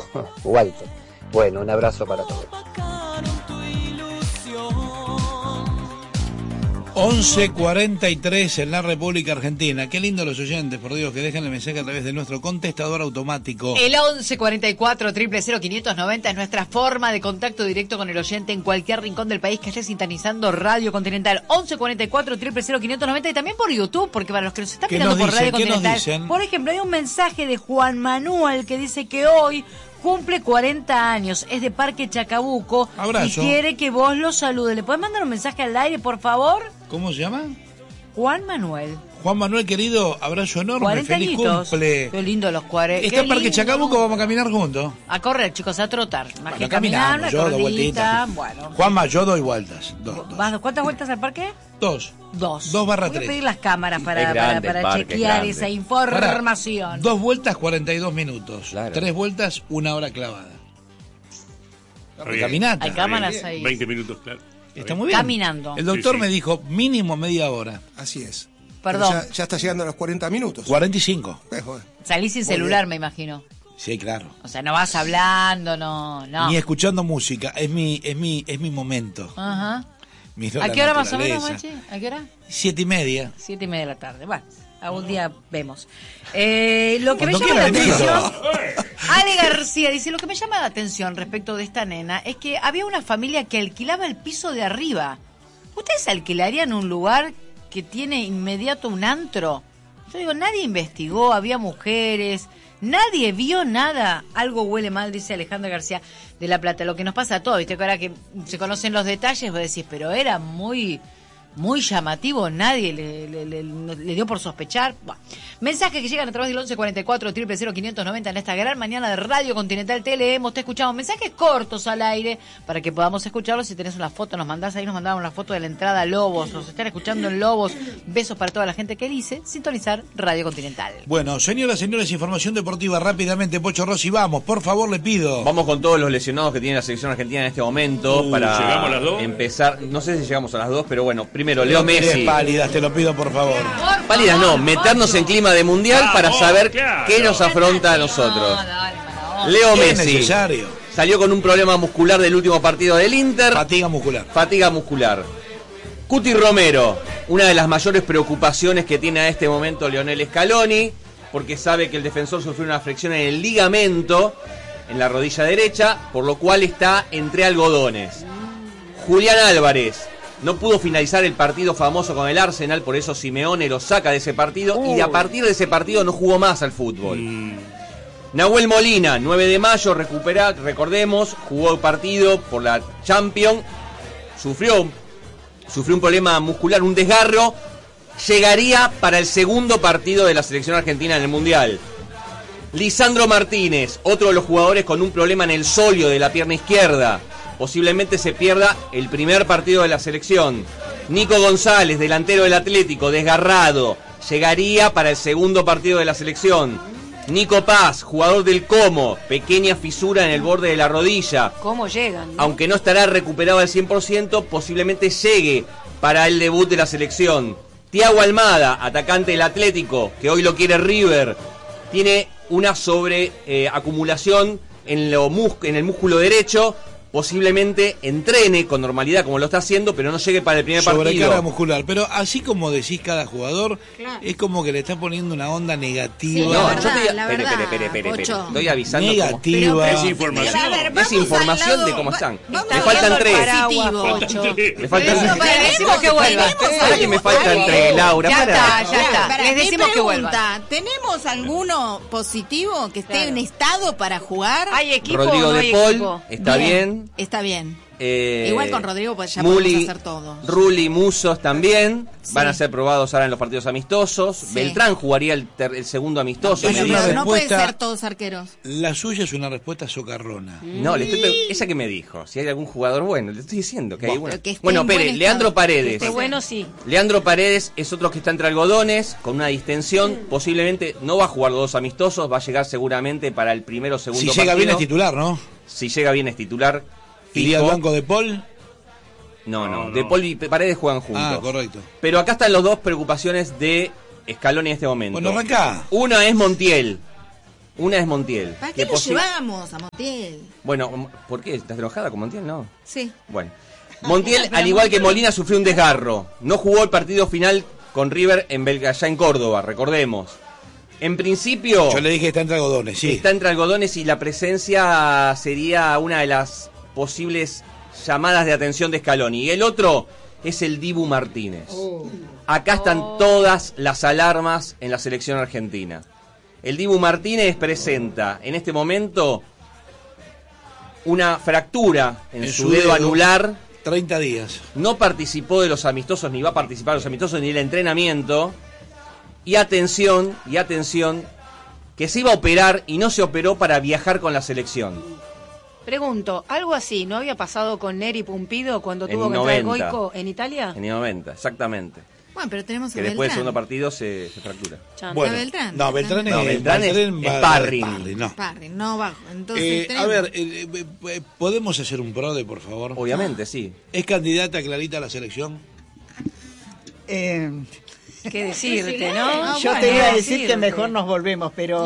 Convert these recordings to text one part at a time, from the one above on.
Walter. Bueno, un abrazo para todos. 11:43 en la República Argentina. Qué lindo los oyentes, por Dios, que dejan el mensaje a través de nuestro contestador automático. El 1144-000-590 es nuestra forma de contacto directo con el oyente en cualquier rincón del país que esté sintonizando Radio Continental. 1144-000-590 y también por YouTube, porque para los que nos están mirando por Radio Continental, por ejemplo, hay un mensaje de Juan Manuel que dice que hoy cumple 40 años, es de Parque Chacabuco. Abrazo. Y quiere que vos lo saludes. ¿Le podés mandar un mensaje al aire, por favor? ¿Cómo se llama? Juan Manuel. Juan Manuel, querido, abrazo enorme, 40 feliz añitos. cumple. Qué lindo los 40. Está en Parque Chacabuco, vamos a caminar juntos. A correr, chicos, a trotar. Más que Caminamos, caminar, yo una doy corridita. vueltitas. Bueno. Juanma, yo doy vueltas. Dos. ¿Cuántas vueltas al parque? Dos. 2/3. Voy a pedir las cámaras para parque, chequear esa información. Pará, 2 vueltas, 42 minutos. Claro. 3 vueltas, 1 hora clavada. Bien. Caminata. Hay cámaras ahí. 20 minutos, claro. Está muy bien. Caminando. El doctor Sí. me dijo mínimo media hora. Así es. Perdón. Pero ya está llegando a los 40 minutos. 45. Joder. Salís sin Muy celular, bien. me imagino. Sí, claro. O sea, no vas hablando, no. Ni escuchando música. Es mi momento. Ajá. Miro ¿A la qué hora más o naturaleza. menos, Machi? ¿A qué hora? 7:30. 7:30 de la tarde. Bueno, algún día vemos. Lo que me Cuando llama la quiera, atención... Ale García dice, lo que me llama la atención respecto de esta nena es que había una familia que alquilaba el piso de arriba. ¿Ustedes alquilarían un lugar que tiene inmediato un antro? Yo digo, nadie investigó, había mujeres, nadie vio nada. Algo huele mal, dice Alejandra García de La Plata. Lo que nos pasa a todos, ¿viste? Que ahora que se conocen los detalles, vos decís, pero era muy llamativo, nadie le dio por sospechar. Bueno, mensajes que llegan a través del 1144-000-590 en esta gran mañana de Radio Continental. Te leemos, te escuchamos. Mensajes cortos al aire para que podamos escucharlos. Si tenés una foto, nos mandás ahí, nos mandaban una foto de la entrada a Lobos. Nos están escuchando en Lobos. Besos para toda la gente que dice sintonizar Radio Continental. Bueno, señoras, señores, información deportiva rápidamente. Pocho Rossi, vamos, por favor, le pido. Vamos con todos los lesionados que tiene la selección argentina en este momento para ¿llegamos a las 2? empezar. No sé si llegamos a las 2, pero bueno, primero Leo Messi. Pálidas, te lo pido, por favor. Pálidas no, meternos en clima de mundial para saber qué nos afronta a nosotros. Leo Es Messi necesario. salió con un problema muscular del último partido del Inter. Fatiga muscular. Fatiga muscular. Cuti Romero, una de las mayores preocupaciones que tiene a este momento Lionel Scaloni, porque sabe que el defensor sufrió una fricción en el ligamento, en la rodilla derecha, por lo cual está entre algodones. Julián Álvarez no pudo finalizar el partido famoso con el Arsenal, por eso Simeone lo saca de ese partido, y a partir de ese partido no jugó más al fútbol. Nahuel Molina, 9 de mayo, recupera, recordemos, jugó el partido por la Champions, sufrió un problema muscular, un desgarro, llegaría para el segundo partido de la selección argentina en el Mundial. Lisandro Martínez, otro de los jugadores con un problema en el sóleo de la pierna izquierda, posiblemente se pierda el primer partido de la selección. Nico González, delantero del Atlético, desgarrado, llegaría para el segundo partido de la selección. Nico Paz, jugador del Como, pequeña fisura en el borde de la rodilla. ¿Cómo llegan? ¿No? Aunque no estará recuperado al 100%, posiblemente llegue para el debut de la selección. Thiago Almada, atacante del Atlético, que hoy lo quiere River, tiene una acumulación en el músculo derecho. Posiblemente entrene con normalidad como lo está haciendo, pero no llegue para el primer partido. Sobrecarga muscular, pero así como decís cada jugador, es como que le está poniendo una onda negativa. Sí, no, yo espere. Estoy avisando. Negativa. Es información. Es información de cómo están. Me faltan 3. Me faltan 3. Decimos que vuelva. Ahora que me faltan 3, Laura. Ya está. Les decimos que vuelva. ¿Tenemos alguno positivo que esté en estado para jugar? ¿Hay equipo Rodrigo o no de hay Paul equipo? está bien. Está bien. Igual con Rodrigo pues ya Muli, podemos hacer todos. Rulli, Musos también Sí. van a ser probados ahora en los partidos amistosos. Sí. Beltrán jugaría el segundo amistoso. Es me una dice. No pueden respuesta- ser todos arqueros. La suya es una respuesta socarrona. No, ella que me dijo, si hay algún jugador bueno, le estoy diciendo que hay Bueno, uno. que esté Bueno, en buen Pérez, estado. Leandro Paredes. Qué bueno, sí. Leandro Paredes es otro que está entre algodones, con una distensión, posiblemente no va a jugar los dos amistosos, va a llegar seguramente para el primero o segundo Si partido. llega bien es titular, ¿no? Si llega bien es titular. Iría al fijo. banco de Paul. No, De Paul y Paredes juegan juntos. Ah, correcto. Pero acá están las dos preocupaciones de Scaloni en este momento. Bueno, arrancá. Una es Montiel. Una es Montiel. ¿Para qué lo llevamos a Montiel? Bueno, ¿por qué? ¿Estás enojada con Montiel? No. Sí. Bueno. Montiel, al igual que Molina, sufrió un desgarro. No jugó el partido final con River allá en Córdoba, recordemos. En principio... Yo le dije que está entre algodones, sí. Está entre algodones y la presencia sería una de las posibles llamadas de atención de Scaloni. Y el otro es el Dibu Martínez. Acá están todas las alarmas en la selección argentina. El Dibu Martínez presenta en este momento una fractura en su dedo anular. 30 días. No participó de los amistosos, ni va a participar de los amistosos, ni del entrenamiento. Y atención, que se iba a operar y no se operó para viajar con la selección. Pregunto, ¿algo así no había pasado con Neri Pumpido cuando En tuvo que entrar 90. Goico en Italia? En el 90, exactamente. Bueno, pero tenemos Que a después del Beltrán. segundo partido se fractura. Bueno, Beltrán. no, Beltrán es, No, Beltrán es va- sparring. no. Sparring, no bajo. Entonces, A tenemos... ver, ¿podemos hacer un PRODE, por favor? Obviamente, sí. ¿Es candidata Clarita a la selección? ¿Qué decirte, no? Yo te iba a decir que mejor nos volvemos, pero...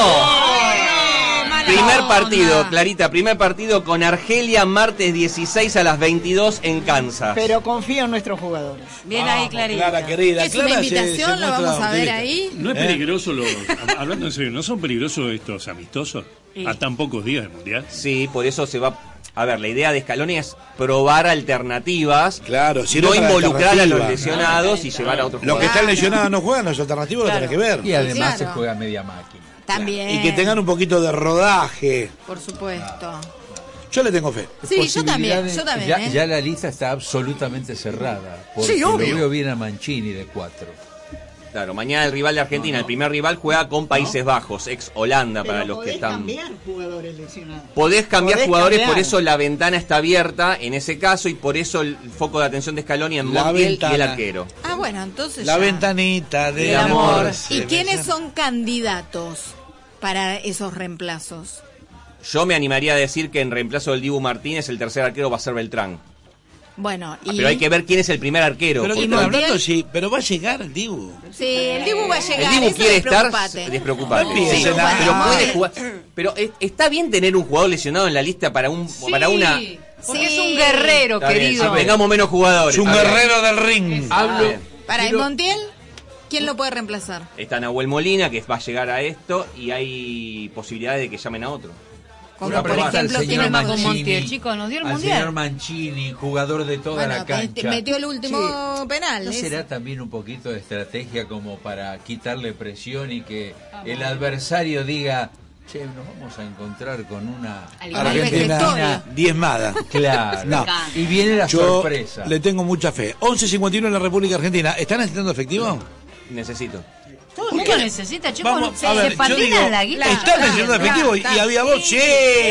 Primer partido, Clarita, primer partido con Argelia, martes 16 a las 22 en Kansas. Pero confío en nuestros jugadores. Bien ahí, Clarita. Clara, querida. ¿Es una Clara invitación? ¿Lo muestra vamos a ver optimista. ahí? ¿No es peligroso hablando en serio, no son peligrosos estos amistosos a tan pocos días del Mundial? Sí, por eso se va... A ver, la idea de Scaloni es probar alternativas, Claro, si no es la involucrar a los alternativa. lesionados y llevar a otros Los que jugadores. están lesionados no juegan, los alternativos lo tenés que ver. Y además Claro. se juega media máquina. También. Y que tengan un poquito de rodaje. Por supuesto. Yo le tengo fe. Sí, yo también, Posibilidades- ¿eh? Ya la lista está absolutamente cerrada. Porque Sí, obvio. lo veo bien a Mancini de 4. Claro, mañana el rival de Argentina, el primer rival, juega con Países Bajos, ex Holanda, para los que están... jugadores lesionados. Podés cambiar Podés jugadores, cambiar. por eso la ventana está abierta en ese caso y por eso el foco de atención de Scaloni en La Montiel y ventana. el arquero. Ah, bueno, entonces La ya. ventanita del Del amor. amor. ¿Y Se quiénes me- son candidatos para esos reemplazos? Yo me animaría a decir que en reemplazo del Dibu Martínez el tercer arquero va a ser Beltrán. Bueno, y... Pero hay que ver quién es el primer arquero. Pero que porque están Montiel? hablando, sí, pero va a llegar el Dibu. Sí, el Dibu va a llegar. el Dibu eso quiere estar despreocupate. despreocupado. No Sí, empiecen a- pero Bueno, puede jugar. Pero está bien tener un jugador lesionado en la lista para para una. Porque Sí. es un guerrero, Está bien, querido. si tengamos menos jugadores. Es un está bien. guerrero del ring. Hablo. Para el Montiel, ¿quién lo puede reemplazar? Está Nahuel Molina, que va a llegar a esto, y hay posibilidades de que llamen a otro. Como Una por pregunta al ejemplo, señor ¿quién es más con Mancini, Montiel, chicos? Nos dio el al Mundial. señor Mancini, jugador de toda Bueno, la cancha. metió el último penal. ¿No ese. será también un poquito de estrategia como para quitarle presión y que el adversario diga, che, nos vamos a encontrar con una Argentina Argentina diezmada. Claro. No. Y viene la Yo sorpresa. le tengo mucha fe. 11:51 en la República Argentina. ¿Están necesitando efectivo? Necesito. ¿Por qué necesita, chicos? Vamos, Se a ver, yo patina digo, la guita. ¿están necesitando efectivo? Y había vos, sí.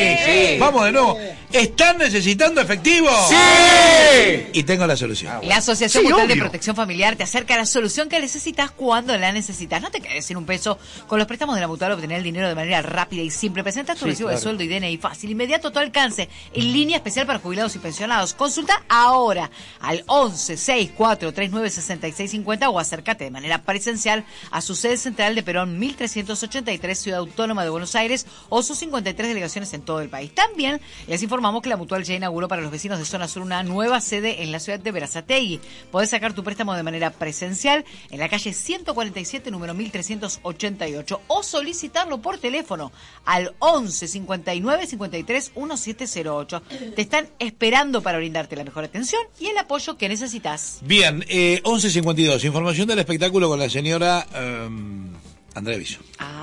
Vamos de nuevo. ¿Están necesitando efectivo? Sí. Y tengo la solución. La Asociación Mutual de obvio. Protección Familiar te acerca a la solución que necesitas cuando la necesitas. No te quedes sin un peso. Con los préstamos de la Mutual obtener el dinero de manera rápida y simple. Presentas tu recibo de sueldo y DNI fácil, inmediato, a tu alcance, en línea especial para jubilados y pensionados. Consulta ahora al 11-6439-6650 o acércate de manera presencial a su sede central de Perón 1383, Ciudad Autónoma de Buenos Aires, o sus 53 delegaciones en todo el país. También les informamos que la Mutual ya inauguró para los vecinos de Zona Sur una nueva sede en la ciudad de Berazategui. Podés sacar tu préstamo de manera presencial en la calle 147, número 1388, o solicitarlo por teléfono al 11 59 53 1708. Te están esperando para brindarte la mejor atención y el apoyo que necesitas. Bien, 11:52. Información del espectáculo con la señora Andrea Viso.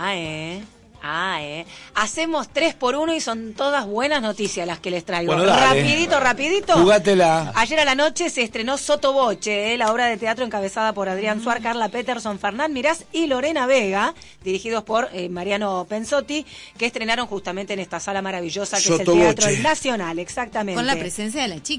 Hacemos 3x1 y son todas buenas noticias las que les traigo. Bueno, dale. Rapidito. Jugátela. Ayer a la noche se estrenó Sotoboche, la obra de teatro encabezada por Adrián Suar, Carla Peterson, Fernán Mirás y Lorena Vega, dirigidos por Mariano Pensotti, que estrenaron justamente en esta sala maravillosa que Sotoboche. es el Teatro Nacional, exactamente. Con la presencia de la Chiqui.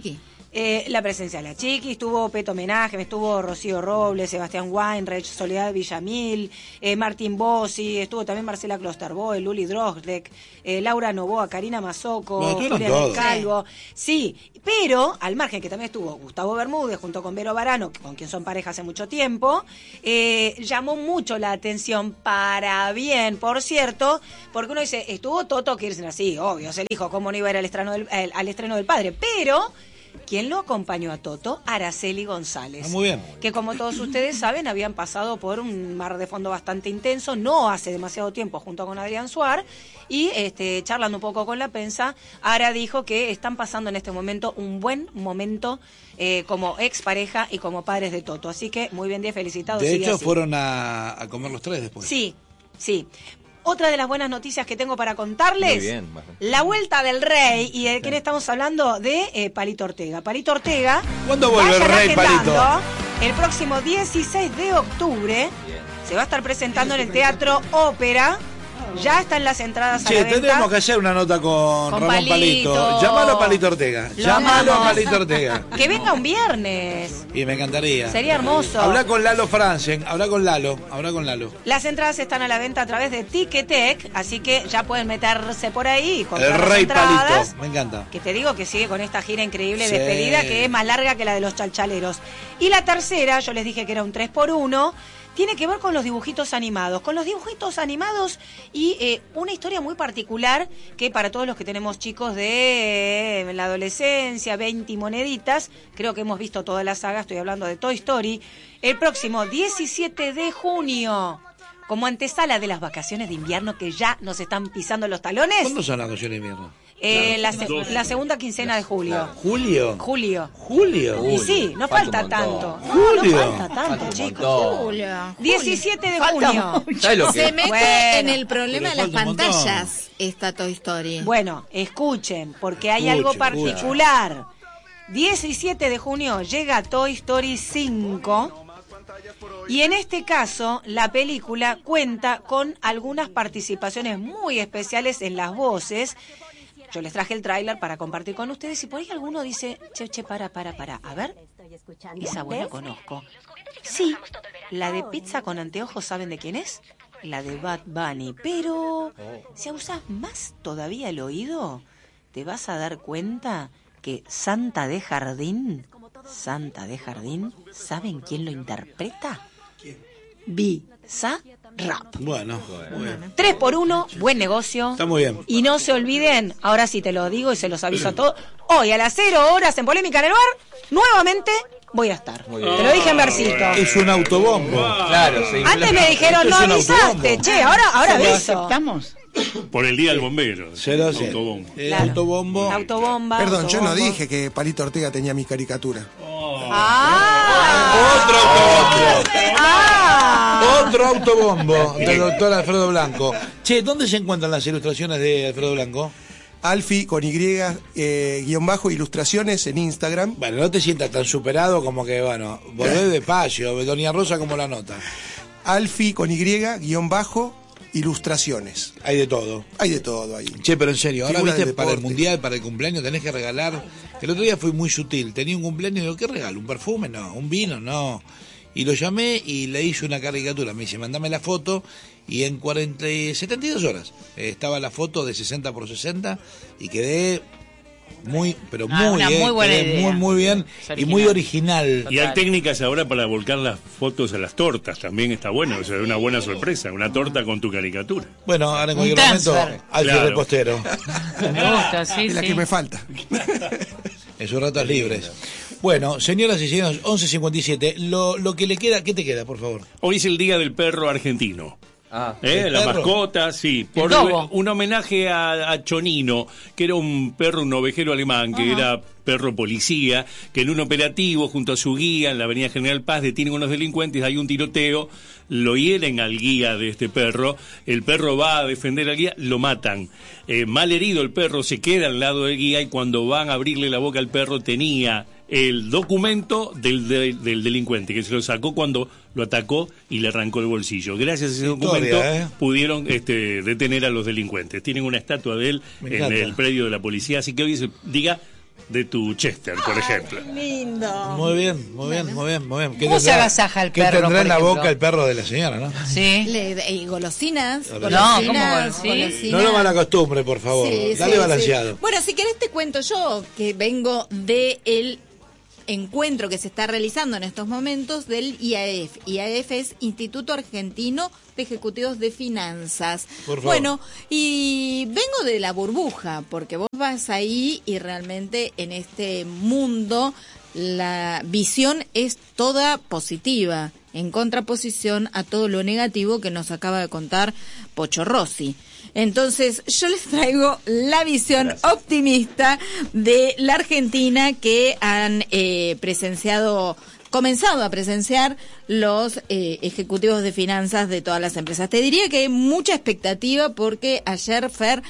La presencia de la Chiqui, estuvo Peto Homenaje, estuvo Rocío Robles, Sebastián Weinreich, Soledad Villamil, Martín Bossi, estuvo también Marcela Klosterboy, Luli Drosdek, Laura Novoa, Karina Mazoco, Julián El Calvo. Sí, pero al margen que también estuvo Gustavo Bermúdez junto con Vero Varano, con quien son pareja hace mucho tiempo, llamó mucho la atención para bien, por cierto, porque uno dice, estuvo Toto Kirchner, sí, obvio, es el hijo, cómo no iba a ir al estreno del padre, pero ¿quién lo acompañó a Toto? Araceli González. Muy bien. Que como todos ustedes saben, habían pasado por un mar de fondo bastante intenso, no hace demasiado tiempo, junto con Adrián Suar, y charlando un poco con la prensa, Ara dijo que están pasando en este momento un buen momento como expareja y como padres de Toto. Así que muy bien, día felicitados. De hecho, fueron a comer los tres después. Sí, sí. Otra de las buenas noticias que tengo para contarles, Muy bien, la vuelta del Rey, y de quién estamos hablando, de Palito Ortega. Palito Ortega. ¿Cuándo vuelve el Rey, Palito? El próximo 16 de octubre se va a estar presentando en el Teatro Ópera. Ya están las entradas a la venta. Tenemos que hacer una nota con Ramón Palito. Llámalo a Palito Ortega. Llámalo a Palito Ortega. Que venga un viernes. Y me encantaría. Sería hermoso. Habla con Lalo Franzen. Habla con Lalo. Las entradas están a la venta a través de Ticketek, así que ya pueden meterse por ahí y comprar el Rey las entradas. Palito. Me encanta. Que te digo que sigue con esta gira increíble de despedida, que es más larga que la de los chalchaleros. Y la tercera, yo les dije que era un 3x1, tiene que ver con los dibujitos animados. Con los dibujitos animados y una historia muy particular que para todos los que tenemos chicos de la adolescencia, 20 moneditas, creo que hemos visto toda la saga, estoy hablando de Toy Story, el próximo 17 de junio, como antesala de las vacaciones de invierno que ya nos están pisando los talones. ¿Cuándo son las vacaciones de invierno? La segunda quincena de julio. ¿Julio? Y sí, no falta tanto. Julio. No falta tanto, chicos. 17 de junio. Se mete en el problema de las pantallas esta Toy Story. Bueno, escuchen, porque hay algo particular. 17 de junio llega Toy Story 5. Y en este caso, la película cuenta con algunas participaciones muy especiales en las voces. Yo les traje el tráiler para compartir con ustedes y por ahí alguno dice, che, para. A ver, esa voz la conozco. Sí, la de Pizza con Anteojos, ¿saben de quién es? La de Bad Bunny. Pero si usas más todavía el oído, te vas a dar cuenta que Santa de Jardín, ¿saben quién lo interpreta? Bizarrap. Bueno, muy bien. 3x1, buen negocio. Está muy bien. Y no se olviden, ahora sí te lo digo y se los aviso a todos, hoy a las 0 horas en Polémica en el Bar, nuevamente voy a estar. Te lo dije en versito. Es un autobombo. Claro, sí. Antes me dijeron, no avisaste, che, ahora aviso. ¿Aceptamos? Por el Día del Bombero. Autobombo. Autobomba. Autobomba. Perdón, yo no dije que Palito Ortega tenía mi caricatura. Otro autobombo del doctor Alfredo Blanco. Che, ¿dónde se encuentran las ilustraciones de Alfredo Blanco? Alfi con Y, _ ilustraciones en Instagram. Bueno, no te sientas tan superado como que, bueno, volvé despacio. Doña Rosa, como la nota. Alfi con Y, _ ilustraciones. Hay de todo. Hay de todo ahí. Che, pero en serio, ahora Figura viste, del para el deporte. mundial, para el cumpleaños, tenés que regalar. El otro día fui muy sutil. Tenía un cumpleaños y digo, ¿qué regalo? ¿Un perfume? No. ¿Un vino? No. Y lo llamé y le hice una caricatura. Me dice, mandame la foto. Y en 72 horas estaba la foto de 60 por 60 y quedé muy, pero muy bien, muy bien y muy original. Y hay técnicas ahora para volcar las fotos a las tortas, también está bueno, o sea, una buena sorpresa, una torta con tu caricatura. Bueno, ahora en cualquier momento, Alfio repostero. Me gusta, sí, Es la que me falta. En sus ratos libres. Bueno, señoras y señores, 11:57. Lo que le queda, ¿qué te queda, por favor? Hoy es el Día del Perro Argentino. La perro. mascota, sí, por un homenaje a Chonino, que era un perro, un ovejero alemán, que era perro policía, que en un operativo junto a su guía en la avenida General Paz detienen unos delincuentes, hay un tiroteo, lo hieren al guía de este perro, el perro va a defender al guía, lo matan. Mal herido el perro se queda al lado del guía y cuando van a abrirle la boca al perro tenía el documento del delincuente, que se lo sacó cuando lo atacó y le arrancó el bolsillo. Gracias a ese documento pudieron detener a los delincuentes. Tienen una estatua de él en el predio de la policía, así que hoy se diga de tu Chester, por ejemplo. Lindo. Muy bien, muy bien, muy bien, muy bien. ¿Cómo se agasaja el perro? ¿Qué tendrá en la por ejemplo? boca el perro de la señora, no? Sí. Y golosinas. No, ¿cómo golosinas? No lo malacostumbre, por favor. Sí, Dale sí, balanceado. sí. Bueno, si querés te cuento yo que vengo de el encuentro que se está realizando en estos momentos del IAEF. IAEF es Instituto Argentino de Ejecutivos de Finanzas. Por favor. Bueno, y vengo de la burbuja, porque vos vas ahí y realmente en este mundo la visión es toda positiva, en contraposición a todo lo negativo que nos acaba de contar Pocho Rossi. Entonces, yo les traigo la visión optimista de la Argentina que han comenzado a presenciar los ejecutivos de finanzas de todas las empresas. Te diría que hay mucha expectativa porque ayer, Fer,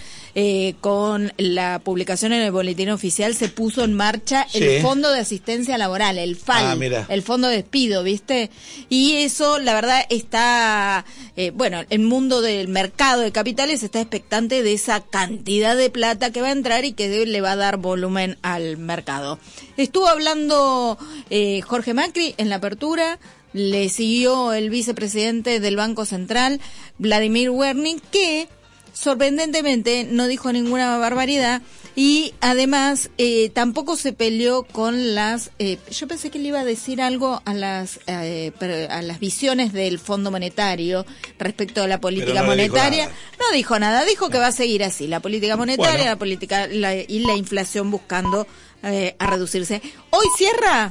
con la publicación en el Boletín Oficial se puso en marcha el Fondo de Asistencia Laboral, el FAL, el Fondo de Despido, ¿viste? Y eso, la verdad, está, el mundo del mercado de capitales está expectante de esa cantidad de plata que va a entrar y que le va a dar volumen al mercado. Estuvo hablando Jorge Macri en la apertura, le siguió el vicepresidente del Banco Central, Vladimir Werning, que sorprendentemente no dijo ninguna barbaridad y además tampoco se peleó con las... yo pensé que le iba a decir algo a las visiones del Fondo Monetario respecto a la política monetaria. No dijo nada, dijo que va a seguir así, la política monetaria, la política y la inflación buscando a reducirse. Hoy cierra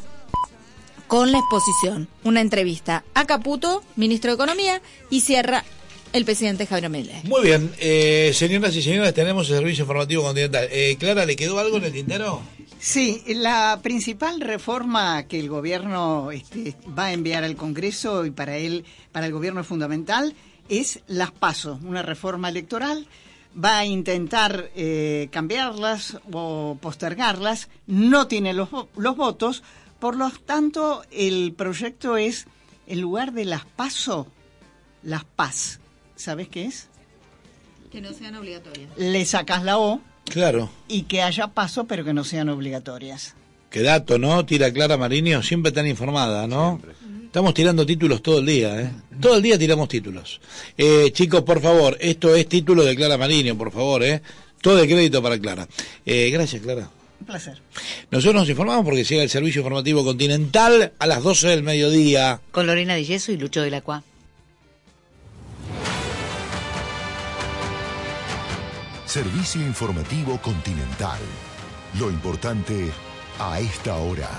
con la exposición, una entrevista a Caputo, ministro de Economía, y cierra el presidente Javier Milei. Muy bien, señoras y señores, tenemos el servicio informativo continental. Clara, ¿le quedó algo en el tintero? Sí, la principal reforma que el gobierno va a enviar al Congreso y para el gobierno es fundamental es las PASO, una reforma electoral. Va a intentar cambiarlas o postergarlas, no tiene los votos, por lo tanto el proyecto es, en lugar de las PASO, las PAS. ¿Sabes qué es? Que no sean obligatorias. Le sacas la O. Claro. Y que haya PASO, pero que no sean obligatorias. Qué dato, ¿no? Tira Clara Mariño, siempre tan informada, ¿no? Siempre. Estamos tirando títulos todo el día, ¿eh? Todo el día tiramos títulos. Chicos, por favor, esto es título de Clara Mariño, por favor, ¿eh? Todo el crédito para Clara. Gracias, Clara. Un placer. Nosotros nos informamos porque llega el servicio informativo continental a las 12 del mediodía. Con Lorena Di Yeso y Lucho de la Cua. Servicio informativo continental. Lo importante a esta hora.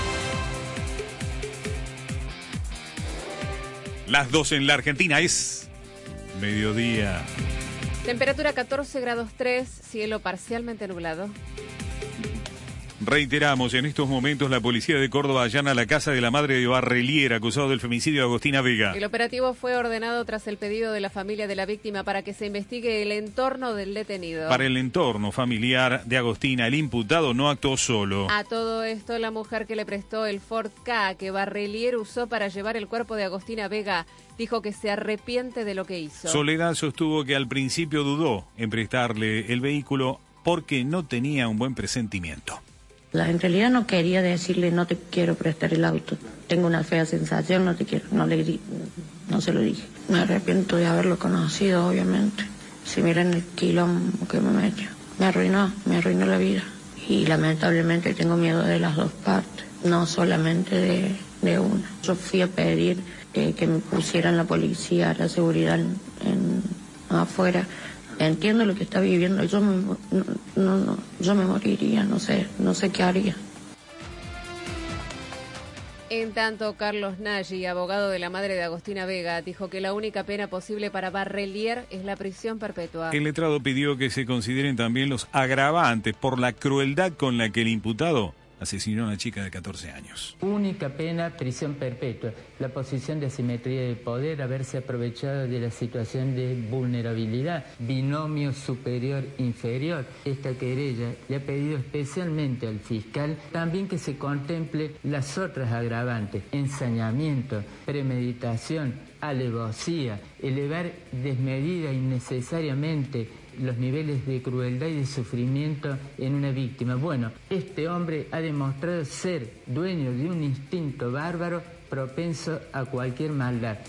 Las 12 en la Argentina es mediodía. Temperatura 14 grados 3, cielo parcialmente nublado. Reiteramos, en estos momentos la policía de Córdoba allana la casa de la madre de Barrelier, acusado del femicidio de Agostina Vega. El operativo fue ordenado tras el pedido de la familia de la víctima para que se investigue el entorno del detenido. Para el entorno familiar de Agostina, el imputado no actuó solo. A todo esto, la mujer que le prestó el Ford Ka que Barrelier usó para llevar el cuerpo de Agostina Vega dijo que se arrepiente de lo que hizo. Soledad sostuvo que al principio dudó en prestarle el vehículo porque no tenía un buen presentimiento. En realidad no quería decirle no te quiero prestar el auto, tengo una fea sensación, no te quiero, no se lo dije. Me arrepiento de haberlo conocido, obviamente. Si miran el quilombo que me metió, me arruinó la vida. Y lamentablemente tengo miedo de las dos partes, no solamente de una. Yo fui a pedir que me pusieran la policía, la seguridad afuera. Entiendo lo que está viviendo, yo me moriría, no sé qué haría. En tanto, Carlos Nagy, abogado de la madre de Agostina Vega, dijo que la única pena posible para Barrelier es la prisión perpetua. El letrado pidió que se consideren también los agravantes por la crueldad con la que el imputado asesinó a una chica de 14 años. Única pena, prisión perpetua. La posición de asimetría de poder, haberse aprovechado de la situación de vulnerabilidad, binomio superior-inferior. Esta querella le ha pedido especialmente al fiscal también que se contemple las otras agravantes: ensañamiento, premeditación, alevosía, elevar desmedida innecesariamente los niveles de crueldad y de sufrimiento en una víctima. Bueno, este hombre ha demostrado ser dueño de un instinto bárbaro propenso a cualquier maldad.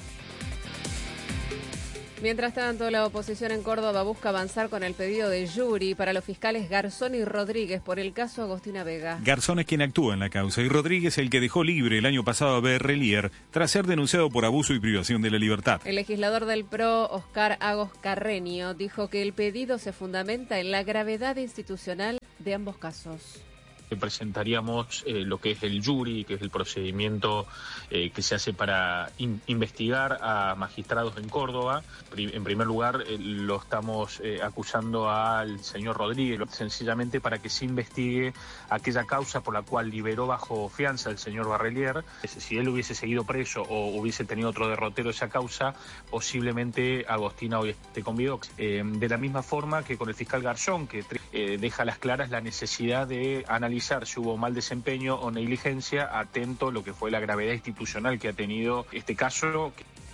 Mientras tanto, la oposición en Córdoba busca avanzar con el pedido de jury para los fiscales Garzón y Rodríguez por el caso Agostina Vega. Garzón es quien actúa en la causa y Rodríguez el que dejó libre el año pasado a Berrelier tras ser denunciado por abuso y privación de la libertad. El legislador del PRO, Oscar Agos Carreño, dijo que el pedido se fundamenta en la gravedad institucional de ambos casos. Presentaríamos lo que es el jury, que es el procedimiento que se hace para investigar a magistrados en Córdoba. En primer lugar, lo estamos acusando al señor Rodríguez, sencillamente para que se investigue aquella causa por la cual liberó bajo fianza el señor Barrelier. Si él hubiese seguido preso o hubiese tenido otro derrotero esa causa, posiblemente Agostina hoy esté con vida. De la misma forma que con el fiscal Garzón, que deja a las claras la necesidad de analizar si hubo mal desempeño o negligencia, atento a lo que fue la gravedad institucional que ha tenido este caso.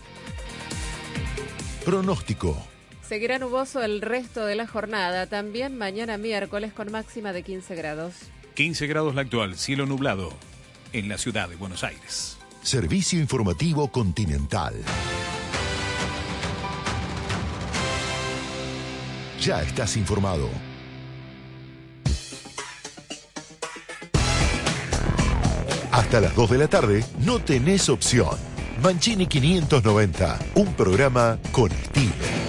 Pronóstico. Seguirá nuboso el resto de la jornada, también mañana miércoles con máxima de 15 grados. 15 grados la actual, cielo nublado en la ciudad de Buenos Aires. Servicio Informativo Continental. Ya estás informado. Hasta las 2 de la tarde no tenés opción. Mancini 590, un programa con estilo.